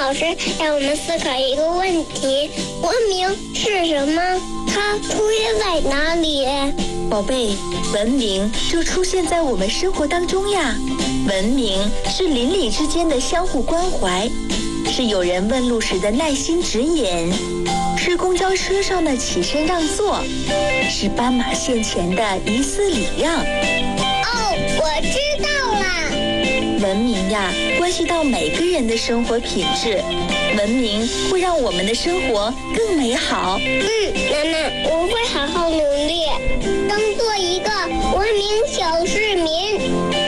老师让我们思考一个问题：文明是什么？它出现在哪里？ 宝贝，文明就出现在我们生活当中呀。文明是邻里之间的相互关怀，是有人问路时的耐心指引，是公交车上的起身让座，是斑马线前的一丝礼让。 哦，我知道了。 文明呀，关系到每个人的生活品质，文明会让我们的生活更美好。 妈妈，我会好好努力，当做一个文明小市民。